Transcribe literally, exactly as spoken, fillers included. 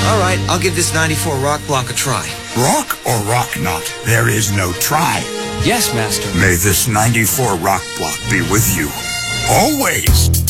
All right, I'll give this ninety-four rock block a try. Rock or rock not? There is no try. Yes, Master. May this ninety-four rock block be with you. Always.